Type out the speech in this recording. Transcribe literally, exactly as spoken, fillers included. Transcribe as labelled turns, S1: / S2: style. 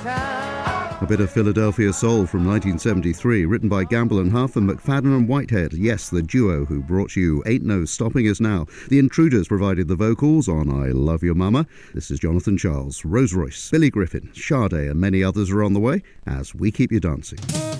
S1: A bit of Philadelphia soul from nineteen seventy-three, written by Gamble and Huff and McFadden and Whitehead. Yes, the duo who brought you Ain't No Stopping Us Now. The Intruders provided the vocals on I Love Your Mama. This is Jonathan Charles. Rose Royce, Billy Griffin, Sade and many others are on the way as we keep you dancing.